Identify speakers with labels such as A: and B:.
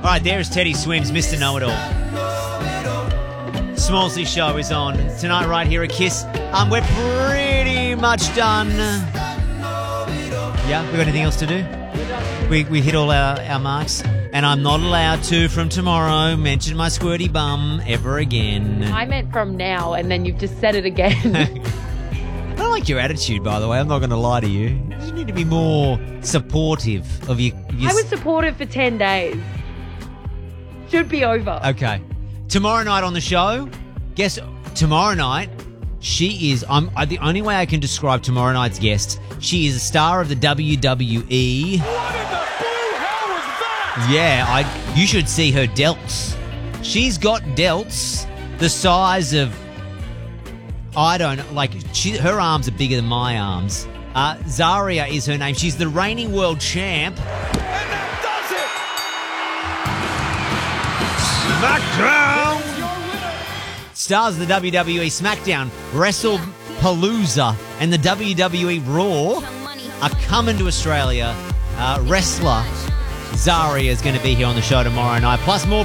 A: All right, there's Teddy Swims, Mr. Know-It-All. Smallsy Show is on tonight right here at Kiss. We're pretty much done. Yeah, we got anything else to do? We hit all our marks. And I'm not allowed to, from tomorrow, mention my squirty bum ever again.
B: I meant from now, and then you've just said it again.
A: I don't like your attitude, by the way. I'm not going to lie to you. You need to be more supportive of your...
B: I was supportive for 10 days. Should be over.
A: Okay. Tomorrow night on the show, guess tomorrow night, she is... the only way I can describe tomorrow night's guest, she is a star of the WWE.
C: What in the blue hell was that?
A: Yeah, you should see her delts. She's got delts the size of... I don't know, like, her arms are bigger than my arms. Zarya is her name. She's the reigning world champ.
C: And that
A: SmackDown!
C: does it! Your winner.
A: Stars of the WWE SmackDown, WrestlePalooza, and the WWE Raw are coming to Australia. Wrestler Zarya is going to be here on the show tomorrow night. Plus more